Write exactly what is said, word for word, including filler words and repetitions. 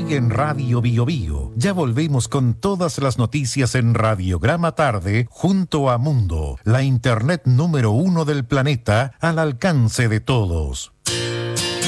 Sigue en Radio Bio Bio. Ya volvemos con todas las noticias en Radiograma Tarde junto a Mundo, la internet número uno del planeta al alcance de todos.